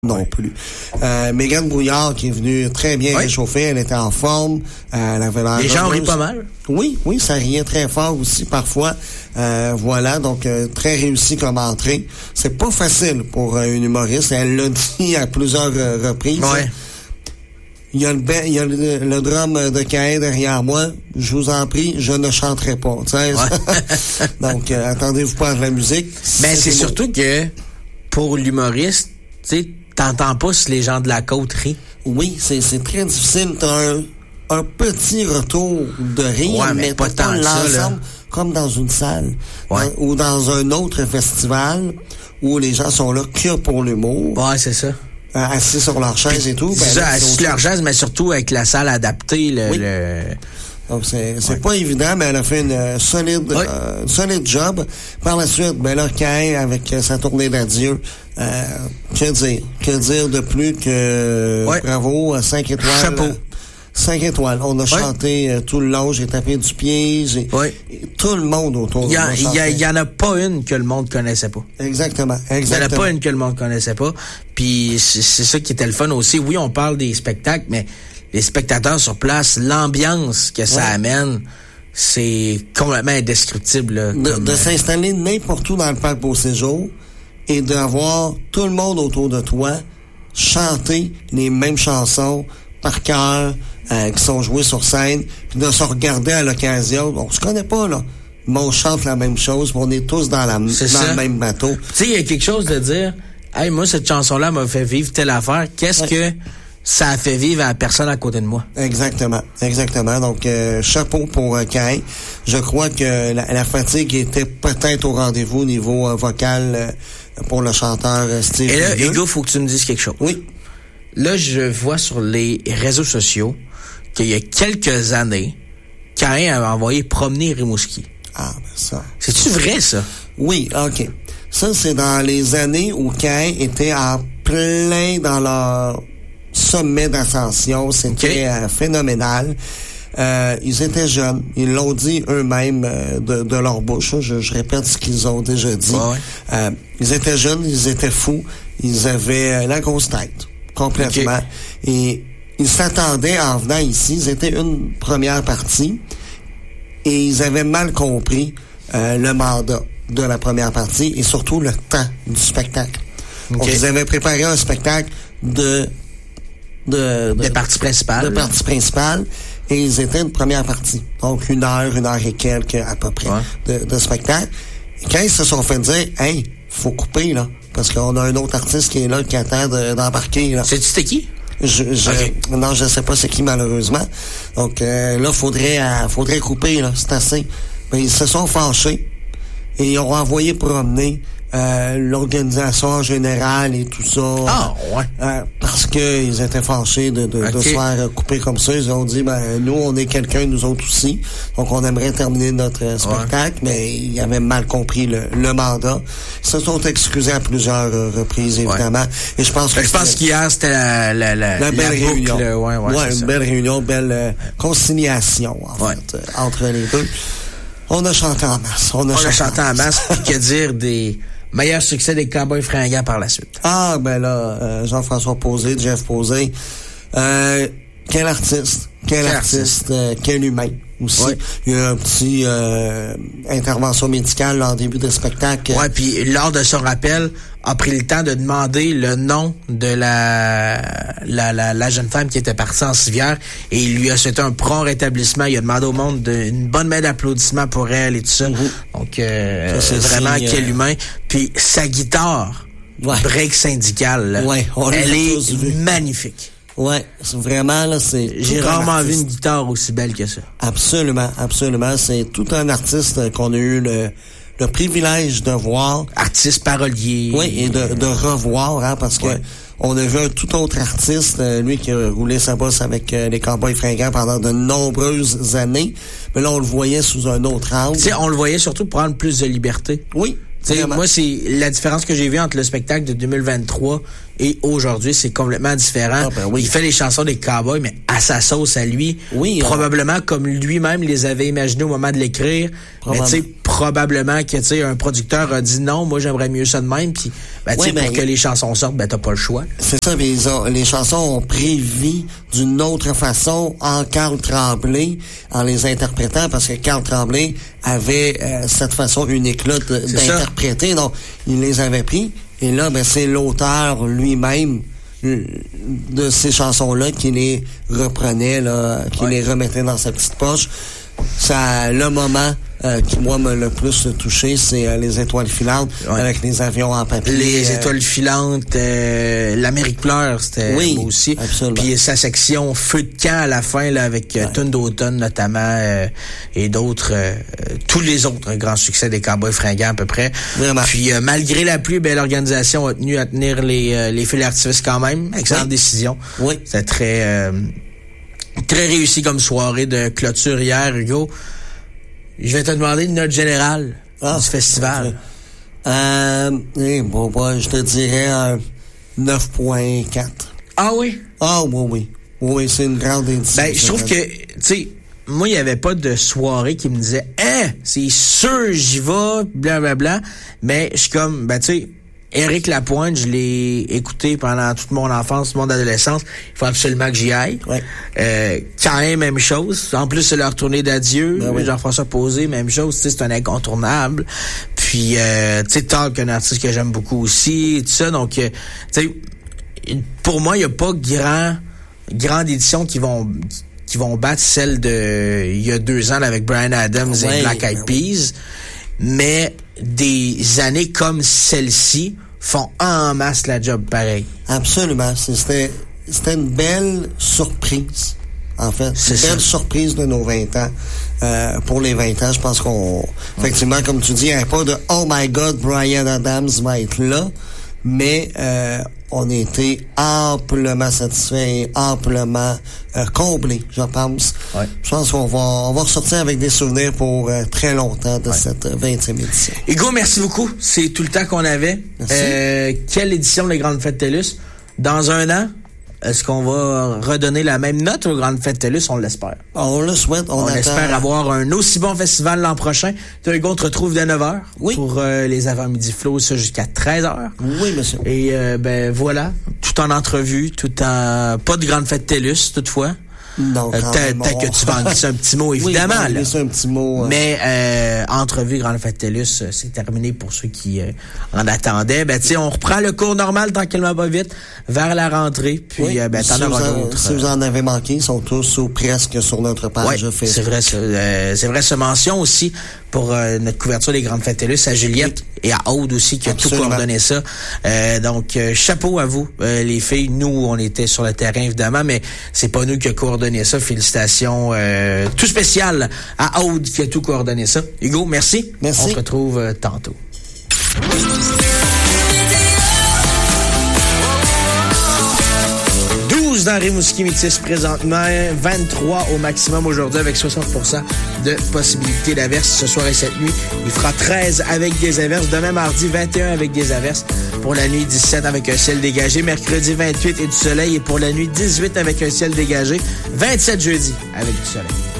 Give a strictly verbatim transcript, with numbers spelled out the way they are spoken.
Non ouais. plus. Euh, Mégane Brouillard qui est venue très bien ouais. réchauffer, elle était en forme. Euh, elle avait l'air Les gens rient pas mal. Oui, oui, ça riait très fort aussi parfois. Euh, voilà, donc euh, très réussi comme entrée. C'est pas facile pour euh, une humoriste. Elle l'a dit à plusieurs euh, reprises. Ouais. Il y a le il y a le, le drum de Caïn derrière moi. Je vous en prie, je ne chanterai pas. Ouais. Donc, euh, attendez-vous pas à de la musique. Mais c'est, c'est surtout que pour l'humoriste, tu sais, t'entends pas si les gens de la côte rient. Oui, c'est, c'est très difficile. T'as un, un petit retour de rire, ouais, mais, mais pas tant l'ensemble ça, là. Comme dans une salle. Ouais. Dans, ou dans un autre festival où les gens sont là que pour l'humour. Ouais, c'est ça. Euh, assis sur leur chaise et tout. C'est ben, ça, là, assis sur leur chaise, mais surtout avec la salle adaptée. Le, oui. le... Donc, c'est, c'est ouais. pas évident, mais elle a fait une euh, solide, oui. euh, solide job. Par la suite, ben là, Caïn, avec euh, sa tournée d'adieu, euh, que dire? Que dire de plus que oui. bravo, euh, cinq étoiles. Chapeau. Euh, cinq étoiles. On a oui. chanté euh, tout le long, j'ai tapé du pied, j'ai oui. tout le monde autour de moi. Il y en a pas une que le monde connaissait pas. Exactement, exactement. Il y en a pas une que le monde connaissait pas. Puis c'est, c'est ça qui était le fun aussi. Oui, on parle des spectacles, mais les spectateurs sur place, l'ambiance que ça ouais. amène, c'est complètement indescriptible. Là, de, comme, de s'installer n'importe où dans le parc Beau Séjour et d'avoir tout le monde autour de toi chanter les mêmes chansons par cœur, euh, qui sont jouées sur scène, puis de se regarder à l'occasion. On se connaît pas, là. Mais on chante la même chose, on est tous dans, la, dans le même bateau. Tu sais, il y a quelque chose de dire, hey, moi, cette chanson-là m'a fait vivre telle affaire. Qu'est-ce ouais. que ça a fait vivre à la personne à côté de moi? Exactement, exactement. Donc, euh, chapeau pour euh, Caïn. Je crois que la, la fatigue était peut-être au rendez-vous au niveau euh, vocal euh, pour le chanteur euh, Steve. Et là, Hugues. Hugo, faut que tu me dises quelque chose. Oui. Là, je vois sur les réseaux sociaux qu'il y a quelques années, Caïn avait envoyé promener Rimouski. Ah, ben ça. C'est-tu vrai, ça? Oui, OK. Ça, c'est dans les années où Caïn était en plein dans leur sommet d'ascension. C'était okay. euh, phénoménal. Euh, ils étaient jeunes. Ils l'ont dit eux-mêmes euh, de, de leur bouche. Je, je répète ce qu'ils ont déjà dit. Ah ouais. euh, ils étaient jeunes, ils étaient fous. Ils avaient euh, la grosse tête. Complètement. Okay. Et ils s'attendaient en venant ici. Ils étaient une première partie. Et ils avaient mal compris euh, le mandat de la première partie et surtout le temps du spectacle. Okay. Donc, ils avaient préparé un spectacle de... de, de des parties principales. De parties principales. Et ils étaient une première partie. Donc, une heure, une heure et quelques à peu près ouais. de, de spectacle. Et quand ils se sont fait dire, hey, faut couper, là. Parce qu'on a un autre artiste qui est là, qui attend de, d'embarquer, là. Sais-tu c'était qui? Je, je, okay. Non, je sais pas c'est qui, malheureusement. Donc, euh, là, faudrait, euh, faudrait couper, là. C'est assez. Mais ils se sont fâchés. Et ils ont envoyé promener euh, l'organisation en général et tout ça. Ah, ouais. Euh, parce que ils étaient fâchés de, de, okay. de se faire couper comme ça. Ils ont dit, ben, nous, on est quelqu'un, nous autres aussi. Donc, on aimerait terminer notre euh, spectacle, ouais. mais ils avaient mal compris le, le mandat. Ils se sont excusés à plusieurs euh, reprises, évidemment. Ouais. Et je pense que... Je pense qu'hier, c'était la, la, la, la belle la réunion. Boucle, ouais, ouais, ouais une ça. belle réunion, belle euh, conciliation, en ouais. fait, euh, entre les deux. On a chanté en masse. On a, on chanté, a chanté en masse. Puis que dire des meilleurs succès des Cowboys fringants par la suite? Ah, ben là, euh, Jean-François Posé, Jeff Posé. Euh, quel artiste. Quel, quel artiste. artiste euh, quel humain aussi. Ouais. Il y a un petit euh, intervention médicale là, en début de spectacle. Ouais, puis lors de son rappel, a pris le temps de demander le nom de la la, la, la jeune femme qui était partie en civière et il lui a souhaité un prompt rétablissement. Il a demandé au monde de, une bonne main d'applaudissements pour elle et tout ça. Mm-hmm. Donc, euh, ça, c'est vraiment si, quel euh... humain. Puis sa guitare, ouais. break syndical, là, ouais, elle est vu. magnifique. Ouais, c'est vraiment, là, c'est... J'ai rarement vu une guitare aussi belle que ça. Absolument, absolument. C'est tout un artiste qu'on a eu le, le privilège de voir. Artiste parolier. Oui, et de, de revoir, hein, parce ouais. que on a vu un tout autre artiste, lui qui a roulé sa bosse avec euh, les Cowboys fringants pendant de nombreuses années. Mais là, on le voyait sous un autre angle. Tu sais, on le voyait surtout prendre plus de liberté. Oui. T'sais, moi, c'est la différence que j'ai vue entre le spectacle de deux mille vingt-trois et aujourd'hui, c'est complètement différent. Ah, ben oui. Il fait les chansons des cowboys, mais à sa sauce à lui. Oui. Probablement euh... comme lui-même les avait imaginés au moment de l'écrire. Mais tu sais, probablement que tu sais un producteur a dit non, moi j'aimerais mieux ça de même. Puis ben, tu sais, oui, pour ben, que les chansons sortent, ben t'as pas le choix. C'est ça, mais ils ont, les chansons ont pris vie d'une autre façon en Carl Tremblay, en les interprétant, parce que Carl Tremblay avait euh, cette façon unique-là de, d'interpréter. Donc, il les avait pris. Et là, ben, c'est l'auteur lui-même de ces chansons-là qui les reprenait, là, qui ouais. les remettait dans sa petite poche. Ça, le moment euh, qui, moi, m'a le plus touché, c'est euh, les étoiles filantes ouais. avec les avions en papier. Les euh... étoiles filantes, euh, l'Amérique pleure, c'était oui, beau aussi. Absolument. Puis sa section Feu de camp à la fin, là, avec euh, ouais. Tune d'automne notamment, euh, et d'autres, euh, tous les autres grands succès des Cowboys fringants à peu près. Vraiment. Puis euh, malgré la pluie, ben, l'organisation a tenu à tenir les, euh, les feux d'artifice quand même. Excellente oui. décision. Oui. C'était très... Euh, Très réussi comme soirée de clôture hier, Hugo. Je vais te demander une note générale ah, du festival. Okay. Euh, eh, bon, bon, je te dirais un neuf virgule quatre. Ah oui? Ah oui, oui. Oui, c'est une grande édition. Ben, je trouve que, tu sais, moi, il n'y avait pas de soirée qui me disait, hein, c'est sûr, j'y vais, blablabla. Mais je suis comme, ben, tu sais, Éric Lapointe, je l'ai écouté pendant toute mon enfance, mon adolescence. Il faut absolument que j'y aille. Ouais. Euh, Caïn, même chose. En plus, c'est leur tournée d'adieu. Ben oui. Jean-François Posé, même chose. Tu sais, c'est un incontournable. Puis, euh, tu sais, Talk, un artiste que j'aime beaucoup aussi, tout ça. Donc, euh, tu sais, pour moi, il n'y a pas grand, grande édition qui vont, qui vont battre celle de, il y a deux ans, là, avec Bryan Adams ouais, et Black Eyed ben Peas. Oui. Mais des années comme celle-ci font en masse la job pareil. Absolument. C'était, c'était une belle surprise, en fait. C'est une belle ça. surprise de nos vingt ans. Euh, pour les vingt ans, je pense qu'on... Effectivement, mmh. comme tu dis, il n'y a pas de « Oh my God, Bryan Adams va être là », mais euh, on a été amplement satisfaits et amplement euh, comblés, je pense. Ouais. Je pense qu'on va, on va ressortir avec des souvenirs pour euh, très longtemps de ouais. cette vingtième édition. Hugo, merci beaucoup. C'est tout le temps qu'on avait. Merci. Euh, quelle édition des Grandes Fêtes TELUS? Dans un an, est-ce qu'on va redonner la même note aux Grandes Fêtes TELUS? On l'espère. On le souhaite. On, on espère avoir un aussi bon festival l'an prochain. Toi, Hugo, on te retrouve dès neuf heures oui. pour euh, les avant-midi flow, ça jusqu'à treize heures. Oui, monsieur. Et euh, ben voilà, tout en entrevue, tout en... Pas de Grandes Fêtes TELUS, toutefois. Non, euh, peut-être que tu vas en glisser un petit mot, évidemment. Oui, glisser un petit mot. Euh... Mais euh, entrevue Grande Fête TELUS, c'est terminé pour ceux qui euh, en attendaient. Ben tu sais, on reprend le cours normal tranquillement pas vite vers la rentrée. Puis oui, euh, ben t'en si auras vous d'autres. Si vous en avez manqué, ils sont tous ou presque sur notre page ouais, Facebook. C'est vrai, c'est, euh, c'est vrai. Ce mention aussi pour euh, notre couverture des Grandes Fêtes TELUS à Juliette oui. et à Aude aussi qui Absolument. a tout coordonné ça. Euh, donc euh, chapeau à vous, euh, les filles. Nous, on était sur le terrain évidemment, mais c'est pas nous qui a coordonné ça. Félicitations. Euh, tout spécial à Aude qui a tout coordonné ça. Hugo, merci. Merci. On se retrouve euh, tantôt. douze dans Rimouski Métis présentement, vingt-trois au maximum aujourd'hui avec soixante pour cent de possibilité d'averse ce soir et cette nuit. Il fera treize avec des averses. Demain mardi, vingt et un avec des averses. Pour la nuit, dix-sept avec un ciel dégagé. Mercredi, vingt-huit et du soleil. Et pour la nuit, dix-huit avec un ciel dégagé. vingt-sept jeudi avec du soleil.